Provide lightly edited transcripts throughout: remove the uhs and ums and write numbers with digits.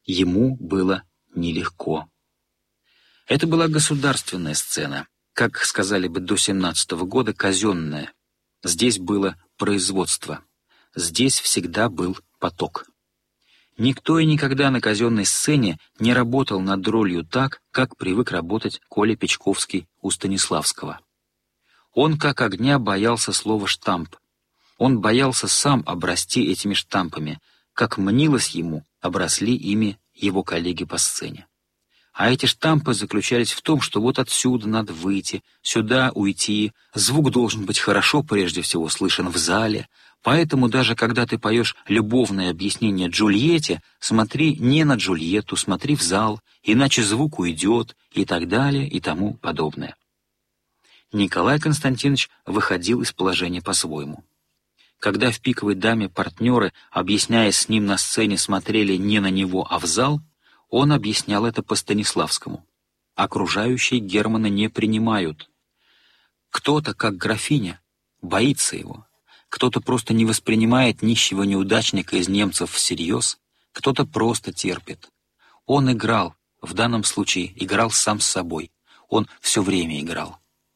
Ему было нелегко. Это была государственная сцена, как сказали бы до 17-го года, казенная. Здесь было производство. Здесь всегда был поток. Никто и никогда на казенной сцене не работал над ролью так, как привык работать Коля Печковский у Станиславского. Он как огня боялся слова «штамп». Он боялся сам обрасти этими штампами, как мнилось ему, обросли ими его коллеги по сцене. А эти штампы заключались в том, что вот отсюда надо выйти, сюда уйти, звук должен быть хорошо прежде всего слышен в зале, поэтому даже когда ты поешь любовное объяснение Джульетте, смотри не на Джульетту, смотри в зал, иначе звук уйдет, и так далее, и тому подобное. Николай Константинович выходил из положения по-своему. Когда в «Пиковой даме» партнеры, объясняя с ним на сцене, смотрели не на него, а в зал, он объяснял это по Станиславскому. Окружающие Германа не принимают. Кто-то, как графиня, боится его. Кто-то просто не воспринимает нищего неудачника из немцев всерьез, кто-то просто терпит. Он играл, в данном случае играл сам с собой. Он все время играл.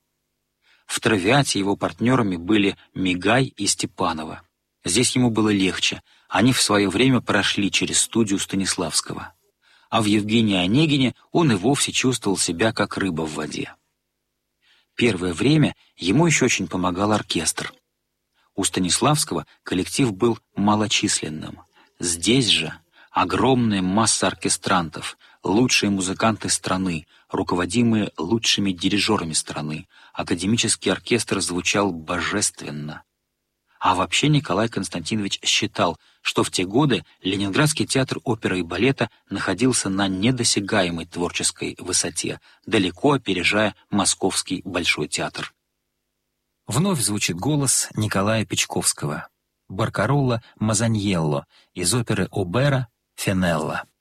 В «Травиате» его партнерами были Мигай и Степанова. Здесь ему было легче, они в свое время прошли через студию Станиславского. А в «Евгении Онегине» он и вовсе чувствовал себя как рыба в воде. Первое время ему еще очень помогал оркестр. У Станиславского коллектив был малочисленным. Здесь же огромная масса оркестрантов, лучшие музыканты страны, руководимые лучшими дирижерами страны. Академический оркестр звучал божественно. А вообще Николай Константинович считал, что в те годы Ленинградский театр оперы и балета находился на недосягаемой творческой высоте, далеко опережая Московский Большой театр. Вновь звучит голос Николая Печковского, Баркаролла Мазаньелло из оперы Обера «Фенелла».